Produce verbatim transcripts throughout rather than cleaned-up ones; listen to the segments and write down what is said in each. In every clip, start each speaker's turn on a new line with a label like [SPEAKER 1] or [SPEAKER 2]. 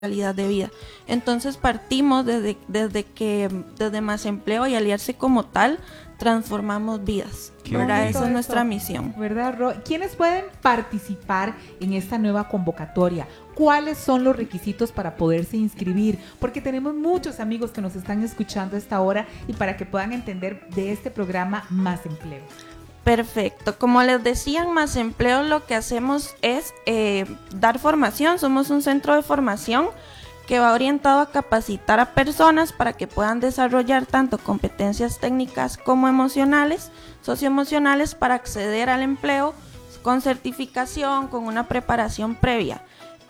[SPEAKER 1] calidad de vida. Entonces partimos desde, desde que desde Más Empleo y Aliarse como tal, transformamos vidas, ¿verdad? Esa es nuestra misión.
[SPEAKER 2] ¿Verdad, Ro? ¿Quiénes pueden participar en esta nueva convocatoria? ¿Cuáles son los requisitos para poderse inscribir? Porque tenemos muchos amigos que nos están escuchando a esta hora y para que puedan entender de este programa Más Empleo.
[SPEAKER 1] Perfecto. Como les decía, en Más Empleo lo que hacemos es eh, dar formación. Somos un centro de formación que va orientado a capacitar a personas para que puedan desarrollar tanto competencias técnicas como emocionales, socioemocionales, para acceder al empleo con certificación, con una preparación previa.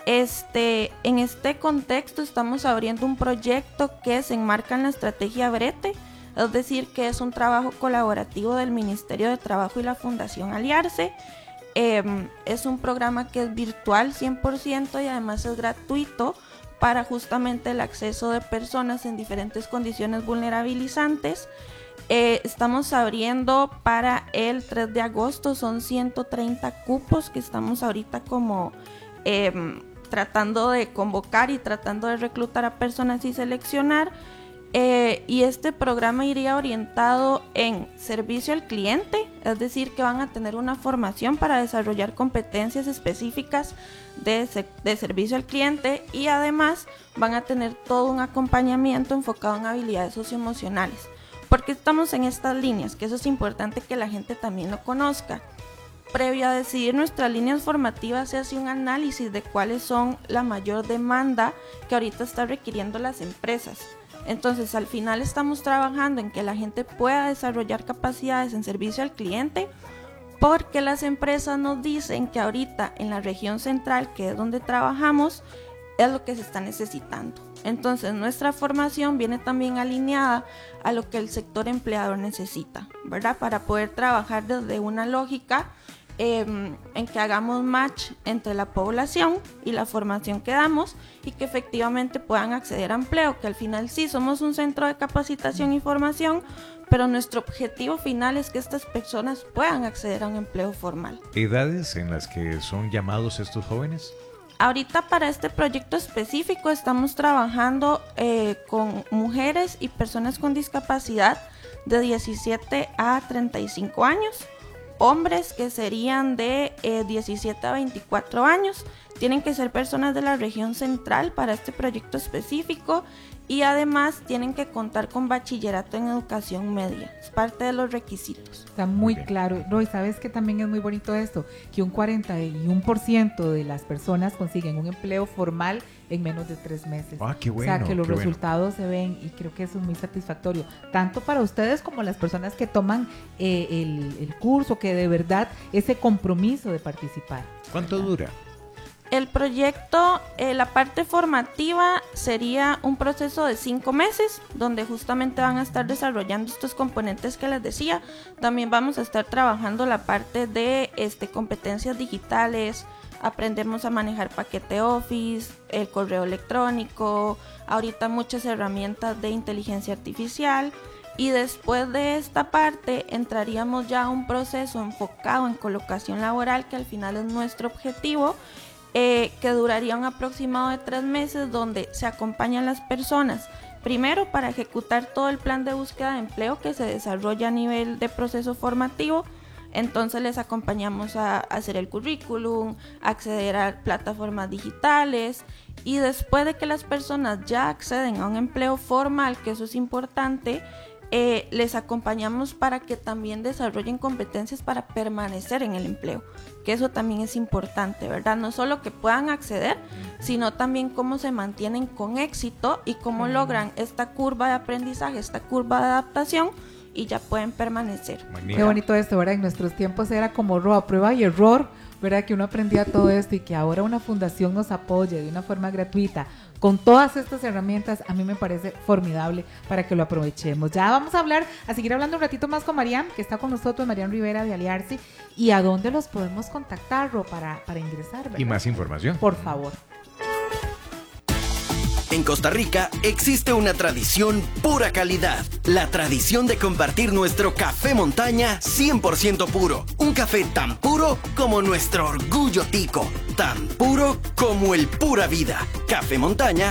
[SPEAKER 1] Este, en este contexto estamos abriendo un proyecto que se enmarca en la estrategia Brete, es decir, que es un trabajo colaborativo del Ministerio de Trabajo y la Fundación Aliarse. Eh, es un programa que es virtual cien por ciento y además es gratuito para justamente el acceso de personas en diferentes condiciones vulnerabilizantes. Eh, estamos abriendo para el tres de agosto, son ciento treinta cupos que estamos ahorita como eh, tratando de convocar y tratando de reclutar a personas y seleccionar. Eh, y este programa iría orientado en servicio al cliente, es decir, que van a tener una formación para desarrollar competencias específicas de, se- de servicio al cliente y además van a tener todo un acompañamiento enfocado en habilidades socioemocionales. Porque estamos en estas líneas, que eso es importante que la gente también lo conozca. Previo a decidir nuestras líneas formativas se hace un análisis de cuáles son la mayor demanda que ahorita está requiriendo las empresas. Entonces, al final estamos trabajando en que la gente pueda desarrollar capacidades en servicio al cliente, porque las empresas nos dicen que ahorita en la región central, que es donde trabajamos, es lo que se está necesitando. Entonces, nuestra formación viene también alineada a lo que el sector empleador necesita, ¿verdad? Para poder trabajar desde una lógica Eh, en que hagamos match entre la población y la formación que damos y que efectivamente puedan acceder a empleo, que al final sí somos un centro de capacitación y formación, pero nuestro objetivo final es que estas personas puedan acceder a un empleo formal.
[SPEAKER 3] ¿Edades en las que son llamados estos jóvenes?
[SPEAKER 1] Ahorita para este proyecto específico estamos trabajando eh, con mujeres y personas con discapacidad de diecisiete a treinta y cinco años. Hombres que serían de eh, diecisiete a veinticuatro años, tienen que ser personas de la región central para este proyecto específico y además tienen que contar con bachillerato en educación media, es parte de los requisitos.
[SPEAKER 2] Está muy
[SPEAKER 3] Okay.
[SPEAKER 2] claro. No, y sabes que también es muy bonito esto, que un cuarenta y uno por ciento de las personas consiguen un empleo formal en menos de tres meses.
[SPEAKER 3] Ah, qué bueno.
[SPEAKER 2] O sea, que los
[SPEAKER 3] qué bueno.
[SPEAKER 2] resultados se ven y creo que eso es muy satisfactorio, tanto para ustedes como las personas que toman eh, el, el curso, que de verdad ese compromiso de participar.
[SPEAKER 3] ¿Cuánto dura?
[SPEAKER 1] El proyecto, eh, la parte formativa sería un proceso de cinco meses, donde justamente van a estar desarrollando estos componentes que les decía. También vamos a estar trabajando la parte de este, competencias digitales, aprendemos a manejar paquete Office, el correo electrónico, ahorita muchas herramientas de inteligencia artificial. Y después de esta parte entraríamos ya a un proceso enfocado en colocación laboral, que al final es nuestro objetivo. Eh, que duraría un aproximado de tres meses, donde se acompañan las personas primero para ejecutar todo el plan de búsqueda de empleo que se desarrolla a nivel de proceso formativo. Entonces les acompañamos a, a hacer el currículum, acceder a plataformas digitales, y después de que las personas ya acceden a un empleo formal, que eso es importante, Eh, les acompañamos para que también desarrollen competencias para permanecer en el empleo, que eso también es importante, ¿verdad? No solo que puedan acceder, sino también cómo se mantienen con éxito y cómo
[SPEAKER 2] Mm.
[SPEAKER 1] logran esta curva de aprendizaje, esta curva de adaptación, y ya pueden permanecer.
[SPEAKER 3] Magnífico.
[SPEAKER 2] Qué bonito esto, ¿verdad? En nuestros tiempos era como ro, a prueba y error, ¿verdad? Que uno aprendía todo esto y que ahora una fundación nos apoye de una forma gratuita con todas estas herramientas. A mí me parece formidable para que lo aprovechemos. Ya vamos a hablar, a seguir hablando un ratito más con Mariam, que está con nosotros, Mariam Rivera de Aliarse, y a dónde los podemos contactar, Ro, para, para ingresar, ¿verdad?
[SPEAKER 3] Y más información.
[SPEAKER 2] Por favor.
[SPEAKER 4] En Costa Rica existe una tradición pura calidad. La tradición de compartir nuestro café montaña cien por ciento puro. Un café tan puro como nuestro orgullo tico. Tan puro como el pura vida. Café Montaña